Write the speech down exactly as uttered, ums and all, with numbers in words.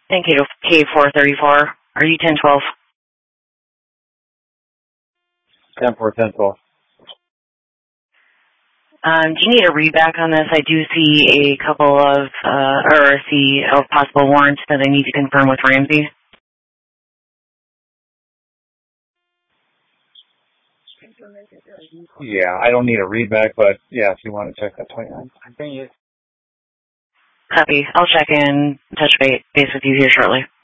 Thank you to K four thirty-four. Are you ten twelve? ten four, ten twelve. Um, do you need a readback on this? I do see a couple of, uh, or see a possible warrants that I need to confirm with Ramsey. Yeah, I don't need a readback, but yeah, if you want to check that twenty-nine. Copy. I'll check in, touch base with you here shortly.